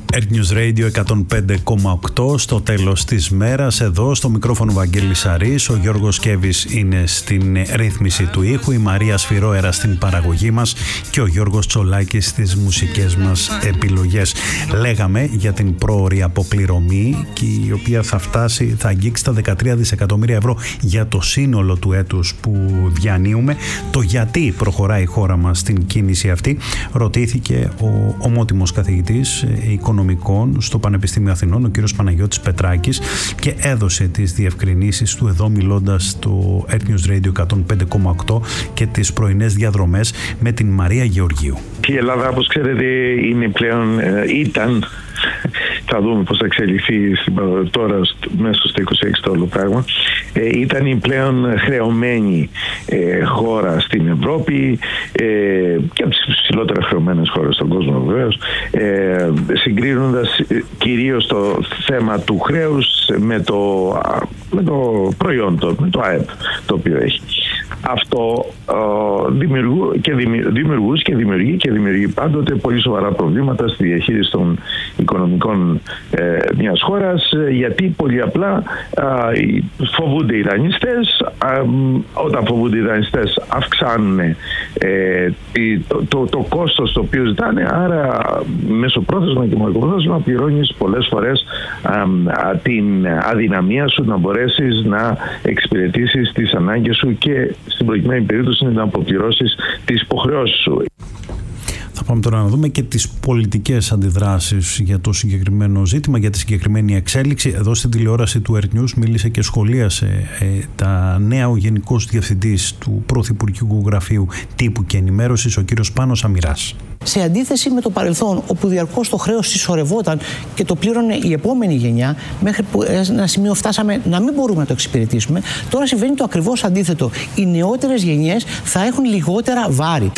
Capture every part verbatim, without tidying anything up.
Earth News Radio εκατόν πέντε κόμμα οκτώ στο τέλος της μέρας. Εδώ στο μικρόφωνο Βαγγέλης Αρής, ο Γιώργος Κέβης είναι στην ρύθμιση του ήχου, η Μαρία Σφυρόερα στην παραγωγή μας και ο Γιώργος Τσολάκης στις μουσικές μας επιλογές. Λέγαμε για την πρόωρη αποπληρωμή, και η οποία θα φτάσει, θα αγγίξει τα δεκατρία δισεκατομμύρια ευρώ για το σύνολο του έτους που διανύουμε. Το γιατί προχωράει η χώρα μας στην κίνηση αυτή ρωτήθηκε ο ομότιμος καθηγητής οικονομικών στο Πανεπιστήμιο Αθηνών, ο κύριος Παναγιώτης Πετράκης, και έδωσε τις διευκρινήσεις του εδώ μιλώντας στο Earth News Radio εκατόν πέντε κόμμα οκτώ και τις πρωινές διαδρομές με την Μαρία Γεωργίου. Η Ελλάδα, όπως ξέρετε, είναι πλέον, ήταν, θα δούμε πώς θα εξελιχθεί τώρα μέσα στο είκοσι έξι το όλο πράγμα, ήταν η πλέον χρεωμένη ε, χώρα στην Ευρώπη ε, και από τις ψηλότερα χρεωμένες χώρες στον κόσμο βεβαίως, ε, συγκρίνοντας κυρίως το θέμα του χρέους με το, με το προϊόν, το, με το ΑΕΠ το οποίο έχει. Αυτό ε, δημιουργού και δημιουργούς και δημιουργεί και δημιουργεί πάντοτε πολύ σοβαρά προβλήματα στη διαχείριση των οικονομικών ε, μιας χώρας, γιατί πολύ απλά ε, φοβούνται οι δανειστές. Ε, όταν φοβούνται οι δανειστές αυξάνουν ε, το, το, το κόστος το οποίο ζητάνε, άρα μεσοπρόθεσμα και μακροπρόθεσμα πληρώνεις πολλές φορές ε, την αδυναμία σου να μπορέσεις να εξυπηρετήσεις τις ανάγκες σου και στην προκειμένη περίπτωση να αποπληρώσεις τις υποχρεώσεις σου. Θα πάμε τώρα να δούμε και τις πολιτικές αντιδράσεις για το συγκεκριμένο ζήτημα, για τη συγκεκριμένη εξέλιξη. Εδώ στην τηλεόραση του Earth News μίλησε και σχολίασε ε, τα νέα ο Γενικός Διευθυντής του Πρωθυπουργικού Γραφείου Τύπου και Ενημέρωσης, ο κύριος Πάνος Αμυράς. Σε αντίθεση με το παρελθόν, όπου διαρκώς το χρέος συσσωρευόταν και το πλήρωνε η επόμενη γενιά, μέχρι που ένα σημείο φτάσαμε να μην μπορούμε να το εξυπηρετήσουμε, τώρα συμβαίνει το ακριβώς αντίθετο. Οι νεότερες γενιές θα έχουν λιγότερα βάρη.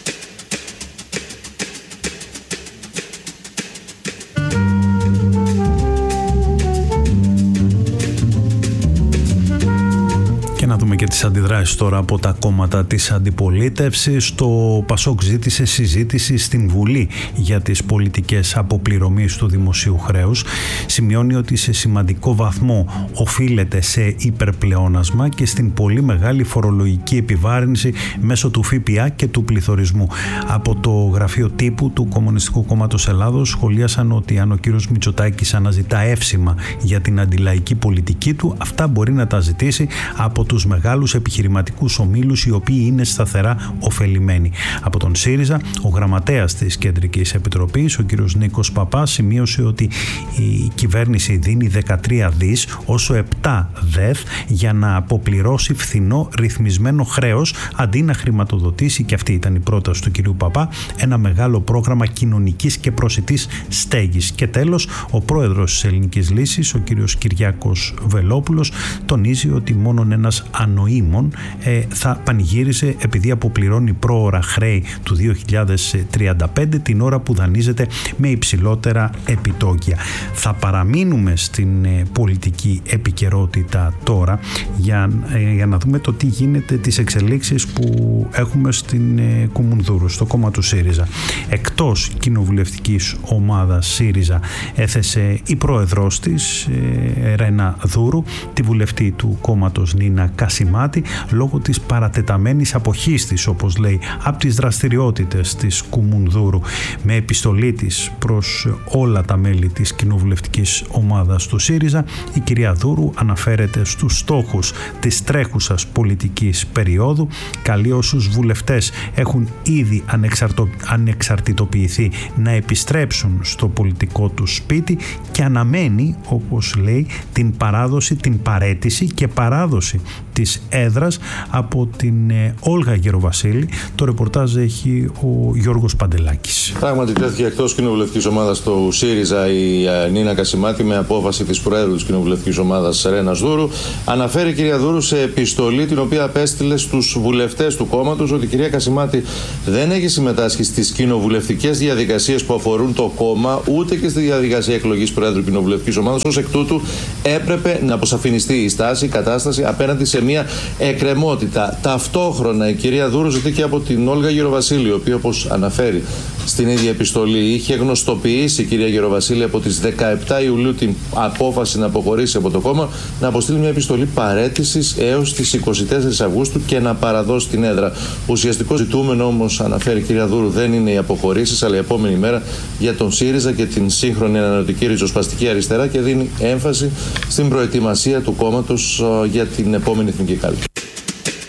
Να δούμε και τις αντιδράσεις τώρα από τα κόμματα της αντιπολίτευσης. Το ΠΑΣΟΚ ζήτησε συζήτηση στην Βουλή για τις πολιτικές αποπληρωμής του δημοσίου χρέους. Σημειώνει ότι σε σημαντικό βαθμό οφείλεται σε υπερπλεόνασμα και στην πολύ μεγάλη φορολογική επιβάρυνση μέσω του ΦΠΑ και του πληθωρισμού. Από το Γραφείο Τύπου του Κομμουνιστικού Κόμματος Ελλάδος σχολίασαν ότι αν ο κύριος Μητσοτάκης αναζητά εύσημα για την αντιλαϊκή πολιτική του, αυτά μπορεί να τα ζητήσει από τους μεγάλους επιχειρηματικούς ομίλους, οι οποίοι είναι σταθερά ωφελημένοι. Από τον ΣΥΡΙΖΑ, ο γραμματέας της Κεντρικής Επιτροπής, ο κ. Νίκος Παπάς, σημείωσε ότι η κυβέρνηση δίνει δεκατρία δις, όσο επτά δεθ, για να αποπληρώσει φθηνό ρυθμισμένο χρέος, αντί να χρηματοδοτήσει, και αυτή ήταν η πρόταση του κ. Παπά, ένα μεγάλο πρόγραμμα κοινωνικής και προσιτής στέγης. Και τέλος, ο πρόεδρος της Ελληνικής Λύσης, ο κ. Κυριάκος Βελόπουλος, τονίζει ότι μόνον ένας ανοήμων ε, θα πανηγύριζε επειδή αποπληρώνει πρόωρα χρέη του δύο χιλιάδες τριάντα πέντε, την ώρα που δανείζεται με υψηλότερα επιτόκια. Θα παραμείνουμε στην ε, πολιτική επικαιρότητα τώρα για, ε, για να δούμε το τι γίνεται, τις εξελίξεις που έχουμε στην ε, Κουμουνδούρου, στο κόμμα του ΣΥΡΙΖΑ. Εκτός κοινοβουλευτικής ομάδας ΣΥΡΙΖΑ έθεσε η πρόεδρος της, ε, Ρένα Δούρου, τη βουλευτή του κόμματος Νίνα Κασιμάτη, λόγω της παρατεταμένης αποχής της, όπως λέει, από τις δραστηριότητες της Κουμουνδούρου. Με επιστολή της προς όλα τα μέλη της κοινοβουλευτικής ομάδας του ΣΥΡΙΖΑ, η κυρία Δούρου αναφέρεται στους στόχους της τρέχουσας πολιτικής περίοδου, καλεί όσους βουλευτές έχουν ήδη ανεξαρτο... ανεξαρτητοποιηθεί να επιστρέψουν στο πολιτικό του σπίτι και αναμένει, όπως λέει, την παράδοση, την παραίτηση και παράδοση της έδρας από την ε, Όλγα Γεροβασίλη. Το ρεπορτάζ έχει ο Γιώργος Παντελάκης. Πράγματι τέθηκε εκτός κοινοβουλευτικής ομάδας του ΣΥΡΙΖΑ η ε, Νίνα Κασιμάτη με απόφαση της Προέδρου της κοινοβουλευτικής ομάδας Ρένας Δούρου. Αναφέρει η κυρία Δούρου σε επιστολή την οποία απέστειλε στους βουλευτές του κόμματος ότι η κυρία Κασιμάτη δεν έχει συμμετάσχει στις κοινοβουλευτικές διαδικασίες που αφορούν το κόμμα, ούτε και στη διαδικασία εκλογής Προέδρου κοινοβουλευτικής ομάδας. Ως εκ τούτου έπρεπε να αποσαφινιστεί η στάση, η κατάσταση απέναντι σε μια εκκρεμότητα. Ταυτόχρονα η κυρία Δούρου ζητεί και από την Όλγα Γεροβασίλη, η οποία, όπως αναφέρει στην ίδια επιστολή είχε γνωστοποιήσει η κυρία Γεροβασίλη από τις δεκαεπτά Ιουλίου την απόφαση να αποχωρήσει από το κόμμα, να αποστείλει μια επιστολή παραίτησης έως τις είκοσι τέσσερις Αυγούστου και να παραδώσει την έδρα. Ουσιαστικό ζητούμενο όμως, αναφέρει η κυρία Δούρου, δεν είναι οι αποχωρήσεις, αλλά η επόμενη μέρα για τον ΣΥΡΙΖΑ και την σύγχρονη ανανεωτική ριζοσπαστική αριστερά, και δίνει έμφαση στην προετοιμασία του κόμματος για την επόμενη εθνική κάλπη.